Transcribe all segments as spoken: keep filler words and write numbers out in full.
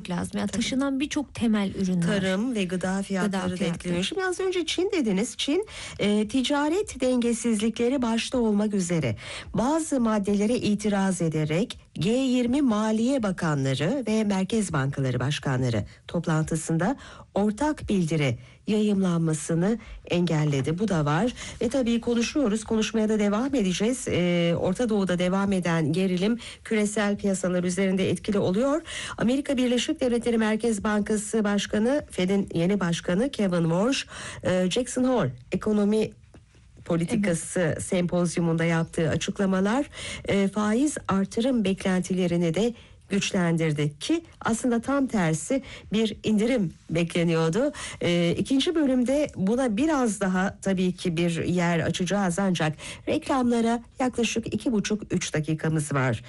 düşünmek lazım. Yani taşınan birçok temel ürün var. Tarım ve gıda fiyatları Gıda da fiyatları. etkileniyor. Şimdi az önce Çin dediniz. Çin e, ticaret dengesizlikleri başta olmak üzere bazı maddelere itiraz ederek G yirmi Maliye Bakanları ve Merkez Bankaları Başkanları toplantısında ortak bildiri yayımlanmasını engelledi. Bu da var ve tabii konuşuyoruz, konuşmaya da devam edeceğiz. Ee, Orta Doğu'da devam eden gerilim küresel piyasalar üzerinde etkili oluyor. Amerika Birleşik Devletleri Merkez Bankası Başkanı, Fed'in yeni başkanı Kevin Warsh, e, Jackson Hole ekonomi politikası evet. sempozyumunda yaptığı açıklamalar e, faiz artırım beklentilerini de güçlendirdi ki aslında tam tersi bir indirim bekleniyordu. E, ikinci bölümde buna biraz daha tabii ki bir yer açacağız ancak reklamlara yaklaşık iki buçuk üç dakikamız var.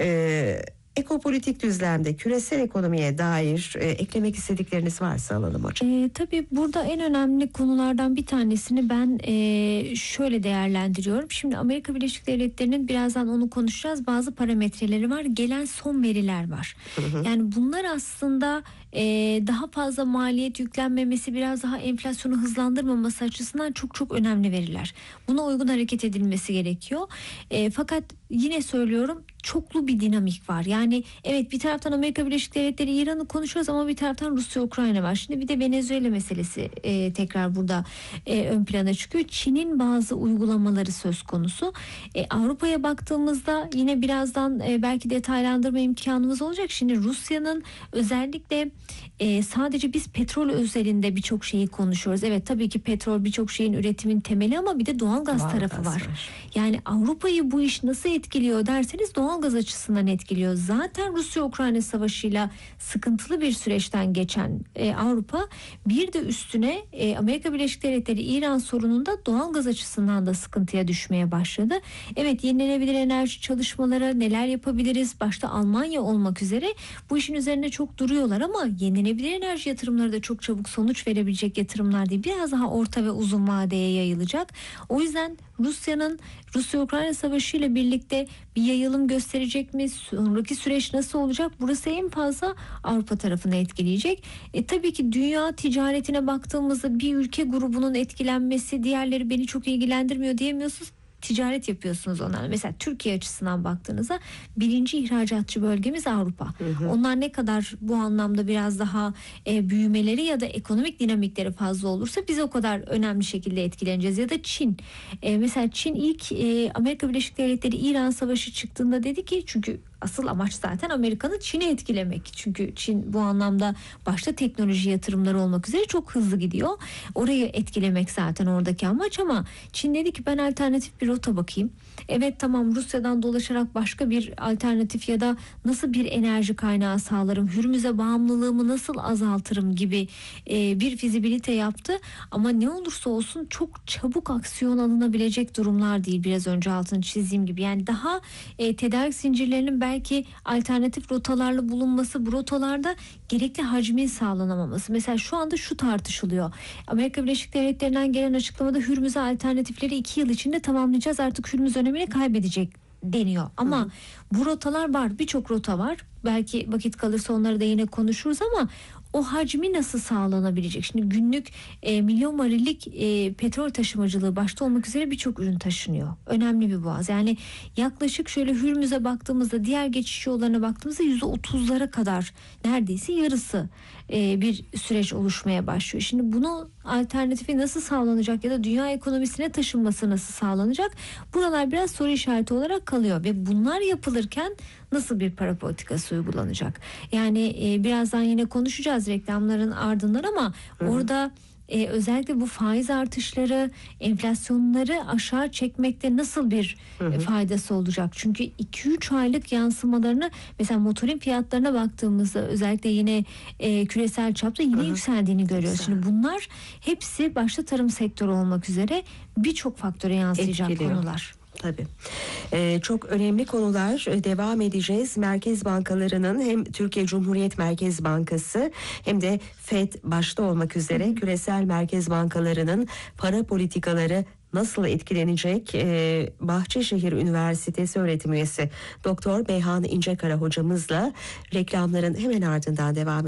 E, Ekopolitik düzlemde küresel ekonomiye dair e, eklemek istedikleriniz varsa alalım hocam. E, tabii burada en önemli konulardan bir tanesini ben e, şöyle değerlendiriyorum. Şimdi Amerika Birleşik Devletleri'nin birazdan onu konuşacağız. Bazı parametreleri var. Gelen son veriler var. Hı hı. Yani bunlar aslında e, daha fazla maliyet yüklenmemesi, biraz daha enflasyonu hızlandırmaması açısından çok çok önemli veriler. Buna uygun hareket edilmesi gerekiyor. E, fakat yine söylüyorum, çoklu bir dinamik var. Yani evet, bir taraftan Amerika Birleşik Devletleri İran'ı konuşuyoruz ama bir taraftan Rusya Ukrayna var. Şimdi bir de Venezuela meselesi e, tekrar burada e, ön plana çıkıyor. Çin'in bazı uygulamaları söz konusu. E, Avrupa'ya baktığımızda yine birazdan e, belki detaylandırma imkanımız olacak. Şimdi Rusya'nın özellikle e, sadece biz petrol özelinde birçok şeyi konuşuyoruz. Evet, tabii ki petrol birçok şeyin üretimin temeli ama bir de doğalgaz Doğal tarafı gaz var. var. Yani Avrupa'yı bu iş nasıl etkiliyor derseniz doğalgaz açısından etkiliyor. Zaten Rusya-Ukrayna savaşıyla sıkıntılı bir süreçten geçen e, Avrupa, bir de üstüne e, Amerika Birleşik Devletleri İran sorununda doğalgaz açısından da sıkıntıya düşmeye başladı. Evet, yenilenebilir enerji çalışmaları, neler yapabiliriz, başta Almanya olmak üzere bu işin üzerinde çok duruyorlar ama yenilenebilir enerji yatırımları da çok çabuk sonuç verebilecek yatırımlar değil. Biraz daha orta ve uzun vadeye yayılacak. O yüzden Rusya'nın Rusya-Ukrayna savaşı ile birlikte bir yayılım gösterecek mi? Sonraki süreç nasıl olacak? Burası en fazla Avrupa tarafını etkileyecek. E, tabii ki dünya ticaretine baktığımızda bir ülke grubunun etkilenmesi, diğerleri beni çok ilgilendirmiyor diyemiyorsunuz. Ticaret yapıyorsunuz onlarla. Mesela Türkiye açısından baktığınızda birinci ihracatçı bölgemiz Avrupa. Hı hı. Onlar ne kadar bu anlamda biraz daha e, büyümeleri ya da ekonomik dinamikleri fazla olursa biz o kadar önemli şekilde etkileneceğiz. Ya da Çin. E, mesela Çin ilk e, Amerika Birleşik Devletleri İran savaşı çıktığında dedi ki, çünkü asıl amaç zaten Amerika'nın Çin'i etkilemek. Çünkü Çin bu anlamda başta teknoloji yatırımları olmak üzere çok hızlı gidiyor. Orayı etkilemek zaten oradaki amaç ama Çin dedi ki ben alternatif bir rota bakayım. Evet, tamam, Rusya'dan dolaşarak başka bir alternatif ya da nasıl bir enerji kaynağı sağlarım, Hürmüz'e bağımlılığımı nasıl azaltırım gibi e, bir fizibilite yaptı. Ama ne olursa olsun çok çabuk aksiyon alınabilecek durumlar değil, biraz önce altını çizdiğim gibi. Yani daha e, tedarik zincirlerinin belki alternatif rotalarla bulunması, bu rotalarda gerekli hacmin sağlanamaması. Mesela şu anda şu tartışılıyor. Amerika Birleşik Devletleri'nden gelen açıklamada Hürmüz'e alternatifleri iki yıl içinde tamamlayacağız, artık Hürmüz önemini kaybedecek deniyor. Ama hı. bu rotalar var, birçok rota var. Belki vakit kalırsa onları da yine konuşuruz ama o hacmi nasıl sağlanabilecek? Şimdi günlük e, milyon varillik e, petrol taşımacılığı başta olmak üzere birçok ürün taşınıyor. Önemli bir boğaz. Yani yaklaşık şöyle Hürmüz'e baktığımızda, diğer geçiş yollarına baktığımızda yüzde otuzlara kadar, neredeyse yarısı e, bir süreç oluşmaya başlıyor. Şimdi bunu alternatifi nasıl sağlanacak ya da dünya ekonomisine taşınması nasıl sağlanacak? Buralar biraz soru işareti olarak kalıyor ve bunlar yapılırken nasıl bir para politikası uygulanacak? Yani e, birazdan yine konuşacağız reklamların ardından ama hı hı. orada e, özellikle bu faiz artışları enflasyonları aşağı çekmekte nasıl bir hı hı. faydası olacak? Çünkü iki üç aylık yansımalarını, mesela motorin fiyatlarına baktığımızda özellikle yine e, küresel çapta yine hı hı. yükseldiğini görüyoruz. Şimdi bunlar hepsi başta tarım sektörü olmak üzere birçok faktöre yansıyacak Etkiliyor. konular. Tabii. Ee, çok önemli konular. Devam edeceğiz. Merkez bankalarının hem Türkiye Cumhuriyet Merkez Bankası hem de Fed başta olmak üzere hı hı. küresel merkez bankalarının para politikaları nasıl etkilenecek? Ee, Bahçeşehir Üniversitesi öğretim üyesi Doktor Beyhan İncekara hocamızla reklamların hemen ardından devam edeceğiz.